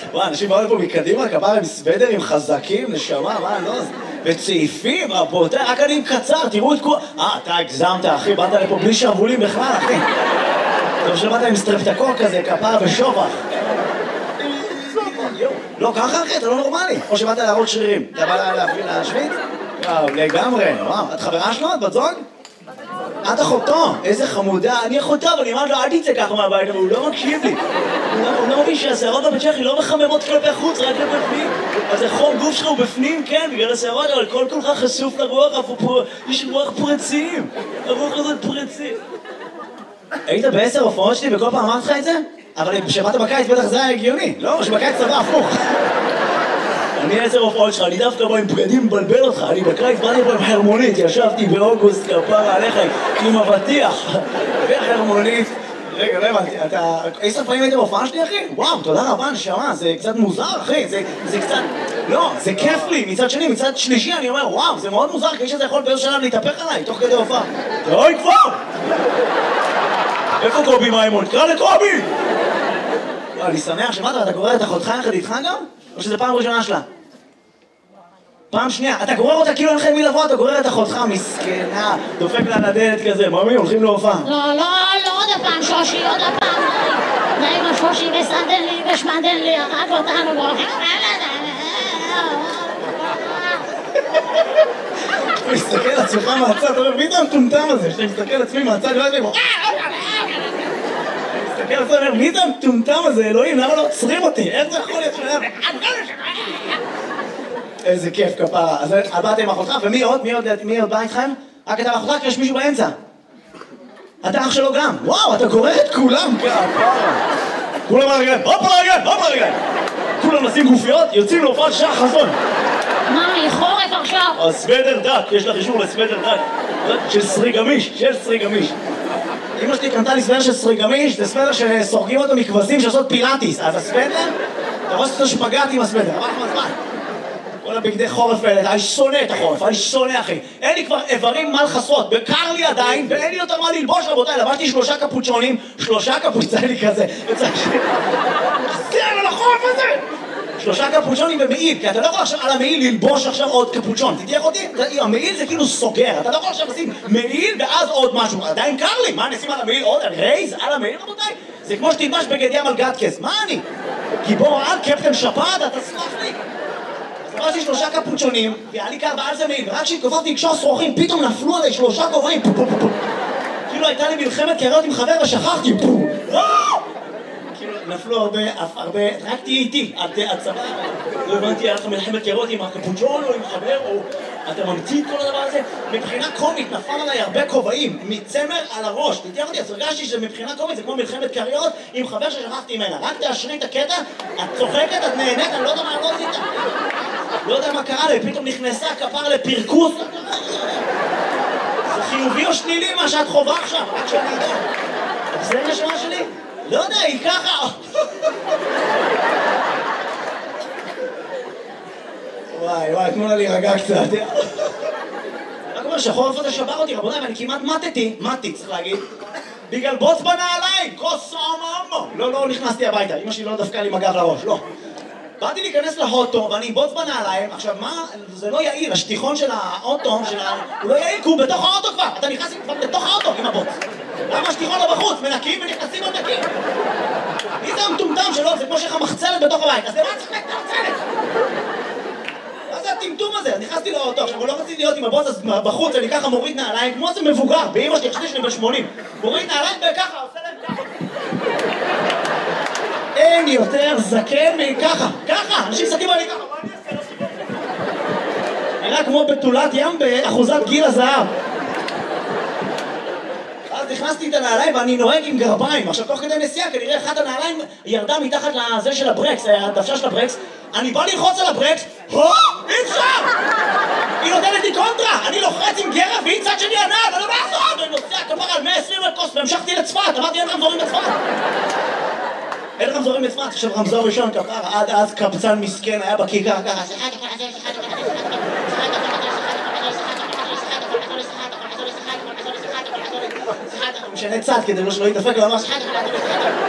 וואי, אנשים באו לפה מקדימה, כפרה עם סוודרים חזקים, נשמה, מה, לא? וצעיפים, רבותיי, רק אני עם קצר, תראו את כל... אתה הגזמת, אחי, באת לפה בלי שרוולים בכלל, אחי. טוב שבאת עם סטרפטקוק כזה, כפרה ושובח. לא, ככה אחי, אתה לא נורמלי. או שבאת להראות שרירים. אתה בא להשוויץ? וואו, לגמרי. וואו, את חברה שלו? את בת זוג? את אחותו. איזה חמודה. אני אחותו, אבל אני אמרת לו, אל תצא ככה מהבית, אבל הוא לא מקשיב לי. הוא לא מבין שהשערות בבית שלך לא מחממות כלפי חוץ, רק כלפי פנים. אז החום גוף שלך הוא בפנים, כן, בגלל השערות, אבל כל כולך חשוף לרוח, יש רוח פרצים. הרוח הזאת פרצים. היית ב10 הופעות שלי וכל פעם אמרת לך את זה? אבל כשבאת בקיץ בטח זה היה הגיוני, לא? שבקיץ צבא הפוך. אני 10 הופעות שלך, אני דווקא בא עם בגדים מבלבל אותך, אני בקיץ באתי פה עם חרמונית, ישבתי באוגוסט כפרה עליך עם אבטיח וחרמונית. רגע, לא הבנתי, אתה... 10 פעמים היית בהופעה שלי, אחי? וואו, תודה רבה, נשמה, זה קצת מוזר, אחי, זה קצת... לא, זה כיף לי, מצד שני, מצד שלישי, אני אומר, וואו, זה מאוד מוזר, כי איש הזה יכול באיזו שלב להתהפך עליי, תוך כדי הופעה. אוי, כבר! איפה קובי מימון? קרא לקובי! אני שמח שמעת, אתה גורר את אחותך יחד איתך גם? או שזה פעם ראשונה שלה? פעם שנייה, אתה גורר אותה כאילו אין לכם מי לבוא, אתה גורר את אחותך, מסכנה, דופק לה לדלת כזה, ממי, הולכים להופעה. לא, עוד הפעם שושי, עוד הפעם. די עם השושי וסנדן לי ושמדן לי, הרג אותנו, והולכים... אתה מסתכל על עצמך מהצד, אתה אומר, מי זה המטומטם הזה? שאתה מסתכל על עצמי מהצד, לא יודעים, מסתכל על עצמי, מי זה המטומטם הזה? אלוהים, למה לא עוצרים אותי? איך זה יכול להיות שלהם? איזה כיף כפרה. אז באת עם אחותך, ומי עוד? מי עוד בא איתכם? רק אתה ואחותך, כי יש מישהו באמצע. אתה אח שלו גם. וואו, אתה גורר את כולם כפרה. כולם על הרגליים, הופ על הרגליים, הופ על הרגליים. כולם נשים גופיות, יוצאים להופעת שעה חזון. מה, חורף עכשיו? הסוודר דק, יש לך אישור לסוודר דק. של סרי גמיש, אמא שלי קנתה לי סוודר של סרי גמיש, זה סוודר שסורגים אותו מכבשים שעושות פילאטיס. אז הסוודר, אתה רואה שאתה שפגעתי עם הסוודר, עבר לך מהזמן. כל הבגדי חורף האלה, אני שונא את החורף, אני שונא אחי. אין לי כבר איברים מה לחסות, בקר לי עדיין, ואין לי יותר מה ללבוש רבותיי, לבשתי 3 קפוצ'ונים, 3 קפוצ'ונים כזה, זה על החורף הזה! 3 קפוצ'ונים במעיל, כי אתה לא יכול עכשיו על המעיל ללבוש עכשיו עוד קפוצ'ון, תתייך אותי? המעיל זה כאילו סוגר, אתה לא יכול עכשיו לשים מעיל ואז עוד משהו, עדיין קר לי, מה נשים על המעיל עוד? רייז על המעיל רבותיי? זה כמו שתלבש בגד ים על גטקס, מה אני? גיבור על קפטן שפעת, אתה סלח לי? אז אמרתי 3 קפוצ'ונים, והיה לי קר ועל זה מעיל, ורק כשהתכופפתי לקשור שרוכים, פתאום נפלו עליי 3 כובעים, כאילו הייתה לי מלחמת קריות עם חבר ושכחתי, נפלו הרבה, רק תהיי איתי, את סבבה, לא הבנתי, היה לך מלחמת קריות עם הקפוצ'ון או עם חבר, או אתה ממציא את כל הדבר הזה, מבחינה קומית נפל עליי הרבה כובעים, מצמר על הראש, תתייך אותי, אז הרגשתי שמבחינה קומית זה כמו מלחמת קריות עם חבר ששכחתי ממנה, רק תאשרי את הקטע, את צוחקת, את נהנית, אני לא יודע מה לא עשית, לא יודע מה קרה לי, פתאום נכנסה כפר לפרקוס, זה חיובי או שלילי מה שאת חובה עכשיו, רק שאני יודע, זה נשמה שלי? לא יודע, היא ככה. וואי, תנו לה להירגע קצת. רק אומר שהחורף הזה שבר אותי, רבותיי, ואני כמעט מתי, צריך להגיד. בגלל בוץ בנעליים, כוס אממו. לא נכנסתי הביתה, אמא שלי לא דפקה לי מגב לראש, לא. באתי להיכנס לאוטו, ואני בוץ בנעליים, עכשיו מה, זה לא יעיל, השטיחון של האוטו, הוא לא יעיל, כי הוא בתוך האוטו כבר, אתה נכנס כבר בתוך האוטו עם הבוץ. למה השטיחון לא בחוץ? מנקים ונכנסים ונקים. מי זה המטומטם שלו? זה כמו שיש לך מחצלת בתוך הבית, אז למה צריך את המחצלת? מה זה הטמטום הזה? אז נכנסתי לאוטו, עכשיו לא רציתי להיות עם הבוץ, אז בחוץ אני ככה מוריד נעליים, כמו איזה מבוגר, באמא שלי, חשבתי שלי ב-80. מוריד נעליים וככה, עושה להם ככה. אין יותר זקן מככה, ככה, אנשים סתים עלי ככה, מה אני אעשה? נראה כמו בתולת ים באחוזת גיל הזהב. אז נכנסתי את הנעליים ואני נוהג עם גרביים. עכשיו תוך כדי נסיעה כנראה אחת הנעליים ירדה מתחת לזה של הברקס, הדוושה של הברקס. אני בא ללחוץ על הברקס, אי אפשר! היא נותנת לי קונטרה, אני לוחץ עם גרב והיא צד שלי הנעל, ואני לא בעזור! ואני נוסע כפר על 120 לקוס והמשכתי לצפת, אמרתי אין רמזורים בצפת. אין רמזורים בצפת, עכשיו רמזור ראשון כפר, עד אז קבצן מסכן היה בכיכר ככה. משנה צד כדי שלא יתדפק ממש